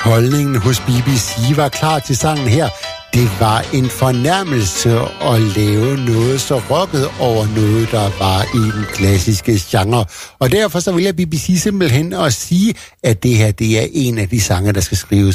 Holdningen hos BBC var klar til sangen her. Det var en fornærmelse at lave noget så rocket over noget, der var i den klassiske genre. Og derfor så vil jeg BBC simpelthen at sige, at det her det er en af de sange, der skal skrives